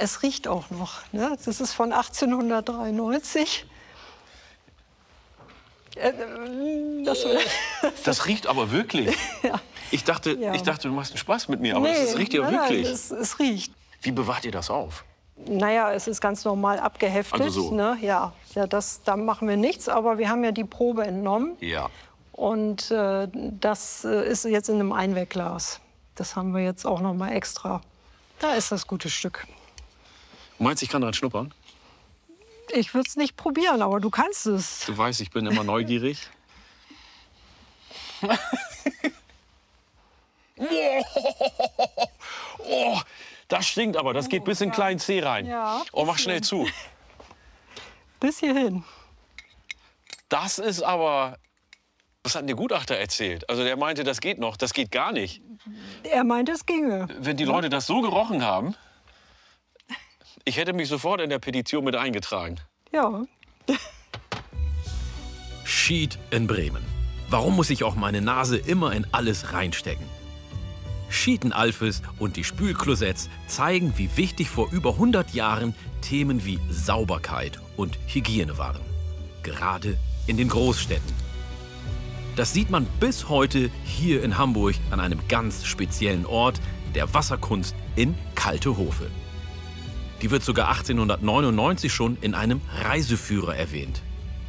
Es riecht auch noch. Ne? Das ist von 1893. Das riecht aber wirklich. Ja. Ich dachte, du machst einen Spaß mit mir, aber Nee, es riecht ja wirklich. Es riecht. Wie bewahrt ihr das auf? Naja, es ist ganz normal abgeheftet. Also so. Ne? Ja, da machen wir nichts. Aber wir haben ja die Probe entnommen. Ja. Und das ist jetzt in einem Einwegglas. Das haben wir jetzt auch noch mal extra. Da ist das gute Stück. Meinst du, ich kann dran schnuppern? Ich würde es nicht probieren, aber du kannst es. Du weißt, ich bin immer neugierig. Oh, das stinkt aber. Das geht bis in den kleinen Zeh rein. Ja, oh, mach schnell zu. Bis hierhin. Das ist aber... Was hat denn der Gutachter erzählt? Also der meinte, das geht noch. Das geht gar nicht. Er meinte, es ginge. Wenn die Leute das so gerochen haben... Ich hätte mich sofort in der Petition mit eingetragen. Ja. Schied in Bremen. Warum muss ich auch meine Nase immer in alles reinstecken? Schieten-Alphys und die Spülklosetts zeigen, wie wichtig vor über 100 Jahren Themen wie Sauberkeit und Hygiene waren. Gerade in den Großstädten. Das sieht man bis heute hier in Hamburg an einem ganz speziellen Ort, der Wasserkunst in Kaltehofe. Die wird sogar 1899 schon in einem Reiseführer erwähnt.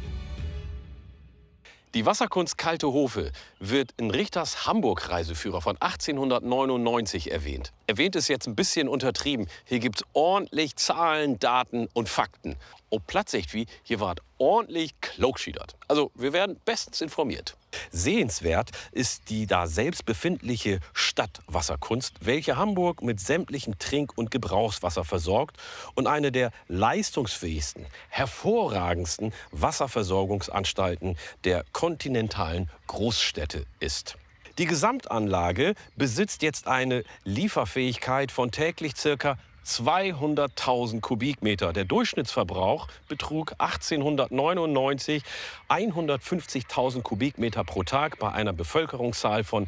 Die Wasserkunst Kaltehofe wird in Richters Hamburg-Reiseführer von 1899 erwähnt. Erwähnt ist jetzt ein bisschen untertrieben. Hier gibt es ordentlich Zahlen, Daten und Fakten. Ob Plattsicht wie, hier ward ordentlich klogschiedert. Also wir werden bestens informiert. Sehenswert ist die da selbst befindliche Stadtwasserkunst, welche Hamburg mit sämtlichem Trink- und Gebrauchswasser versorgt und eine der leistungsfähigsten, hervorragendsten Wasserversorgungsanstalten der kontinentalen Großstädte ist. Die Gesamtanlage besitzt jetzt eine Lieferfähigkeit von täglich ca. 200.000 Kubikmeter. Der Durchschnittsverbrauch betrug 1899 150.000 Kubikmeter pro Tag bei einer Bevölkerungszahl von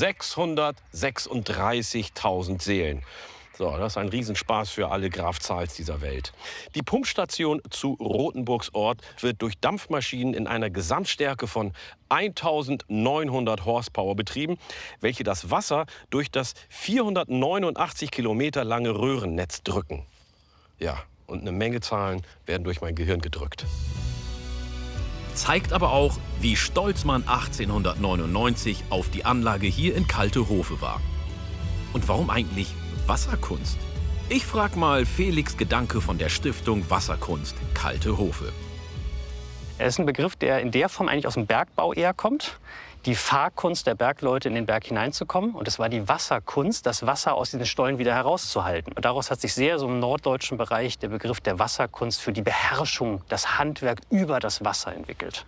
636.000 Seelen. So, das ist ein Riesenspaß für alle Graf Zahls dieser Welt. Die Pumpstation zu Rothenburgs Ort wird durch Dampfmaschinen in einer Gesamtstärke von 1900 Horsepower betrieben, welche das Wasser durch das 489 Kilometer lange Röhrennetz drücken. Ja, und eine Menge Zahlen werden durch mein Gehirn gedrückt. Zeigt aber auch, wie stolz man 1899 auf die Anlage hier in Kaltehofe war. Und warum eigentlich Wasserkunst? Ich frag mal Felix Gedanke von der Stiftung Wasserkunst Kaltehofe. Er ist ein Begriff, der in der Form eigentlich aus dem Bergbau eher kommt. Die Fahrkunst der Bergleute, in den Berg hineinzukommen. Und es war die Wasserkunst, das Wasser aus diesen Stollen wieder herauszuhalten. Und daraus hat sich sehr so im norddeutschen Bereich der Begriff der Wasserkunst für die Beherrschung, das Handwerk über das Wasser entwickelt.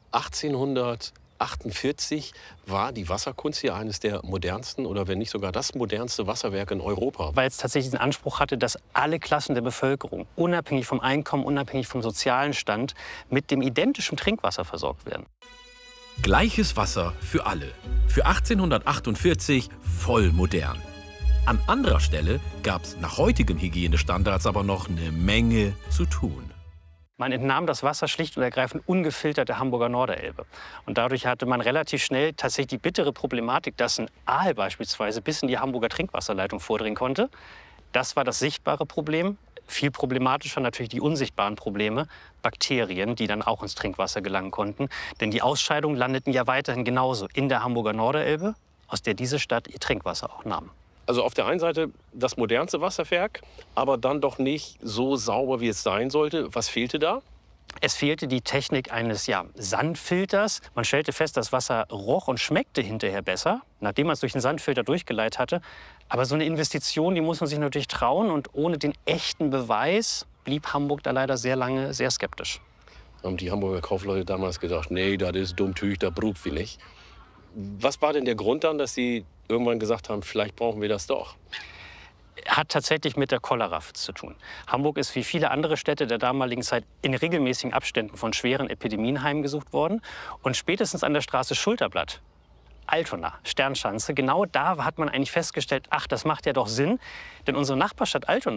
1848 war die Wasserkunst hier eines der modernsten oder wenn nicht sogar das modernste Wasserwerk in Europa. Weil es tatsächlich den Anspruch hatte, dass alle Klassen der Bevölkerung, unabhängig vom Einkommen, unabhängig vom sozialen Stand, mit dem identischen Trinkwasser versorgt werden. Gleiches Wasser für alle. Für 1848 voll modern. An anderer Stelle gab es nach heutigen Hygienestandards aber noch eine Menge zu tun. Man entnahm das Wasser schlicht und ergreifend ungefiltert der Hamburger Norderelbe. Und dadurch hatte man relativ schnell tatsächlich die bittere Problematik, dass ein Aal beispielsweise bis in die Hamburger Trinkwasserleitung vordringen konnte. Das war das sichtbare Problem. Viel problematischer natürlich die unsichtbaren Probleme, Bakterien, die dann auch ins Trinkwasser gelangen konnten. Denn die Ausscheidungen landeten ja weiterhin genauso in der Hamburger Norderelbe, aus der diese Stadt ihr Trinkwasser auch nahm. Also auf der einen Seite das modernste Wasserwerk, aber dann doch nicht so sauber, wie es sein sollte. Was fehlte da? Es fehlte die Technik eines Sandfilters. Man stellte fest, das Wasser roch und schmeckte hinterher besser, nachdem man es durch den Sandfilter durchgeleitet hatte. Aber so eine Investition, die muss man sich natürlich trauen. Und ohne den echten Beweis blieb Hamburg da leider sehr lange sehr skeptisch. Haben die Hamburger Kaufleute damals gedacht, nee, das ist dummtüch, da braucht wir nicht. Was war denn der Grund dann, dass sie irgendwann gesagt haben, vielleicht brauchen wir das doch? Hat tatsächlich mit der Cholera zu tun. Hamburg ist wie viele andere Städte der damaligen Zeit in regelmäßigen Abständen von schweren Epidemien heimgesucht worden. Und spätestens an der Straße Schulterblatt, Altona, Sternschanze, genau da hat man eigentlich festgestellt, ach, das macht ja doch Sinn. Denn unsere Nachbarstadt Altona